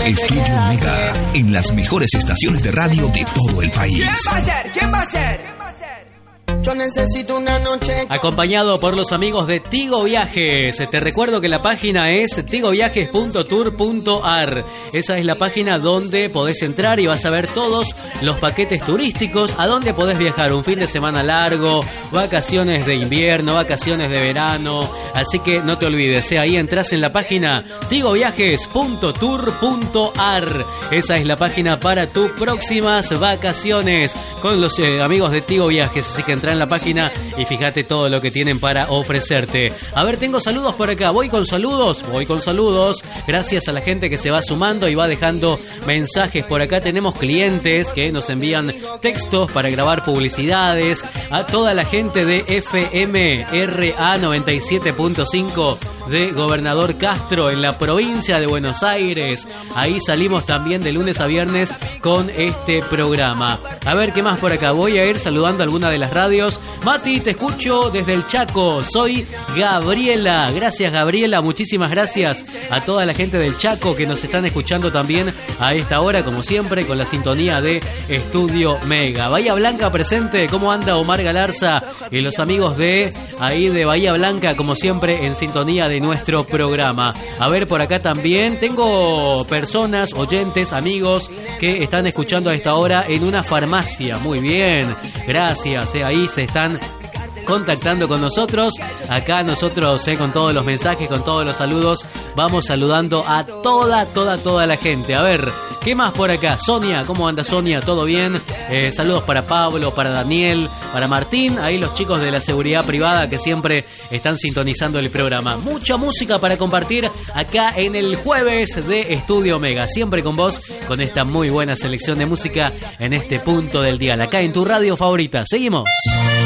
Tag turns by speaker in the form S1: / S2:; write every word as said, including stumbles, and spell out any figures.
S1: Estudio Mega, en las mejores estaciones de radio de todo el país.
S2: ¿Quién va a ser? ¿Quién va a ser? Yo necesito una noche.
S3: Acompañado por los amigos de Tigo Viajes. Te recuerdo que la página es tigo viajes punto tour punto ar. Esa es la página donde podés entrar y vas a ver todos los paquetes turísticos, a donde podés viajar un fin de semana largo, vacaciones de invierno, vacaciones de verano. Así que no te olvides, ¿eh? Ahí entras en la página tigo viajes punto tour punto ar. Esa es la página para tus próximas vacaciones con los eh, amigos de Tigo Viajes. Así que entra en la página y fíjate todo lo que tienen para ofrecerte. A ver, tengo saludos por acá. Voy con saludos, voy con saludos. Gracias a la gente que se va sumando y va dejando mensajes por acá. Tenemos clientes que nos envían textos para grabar publicidades. A toda la gente de F M R A noventa y siete punto cinco de Gobernador Castro en la provincia de Buenos Aires. Ahí salimos también de lunes a viernes con este programa. A ver, ¿qué más por acá? Voy a ir saludando a alguna de las radios. Mati, te escucho desde el Chaco. Soy Gabriela. Gracias, Gabriela. Muchísimas gracias a toda la gente del Chaco que nos están escuchando también a esta hora, como siempre, con la sintonía de Estudio Mega. Bahía Blanca presente. ¿Cómo anda Omar Galarza? Y los amigos de ahí de Bahía Blanca, como siempre, en sintonía de nuestro programa. A ver, por acá también tengo personas, oyentes, amigos que están escuchando a esta hora en una farmacia. Muy bien, gracias. Eh, ahí se están contactando con nosotros. Acá nosotros, eh, con todos los mensajes, con todos los saludos, vamos saludando a toda, toda, toda la gente. A ver, ¿qué más por acá? Sonia, ¿cómo anda Sonia? ¿Todo bien? Eh, saludos para Pablo, para Daniel, para Martín, ahí los chicos de la seguridad privada que siempre están sintonizando el programa. Mucha música para compartir acá en el jueves de Estudio Mega. Siempre con vos, con esta muy buena selección de música en este punto del día. Acá en tu radio favorita. Seguimos.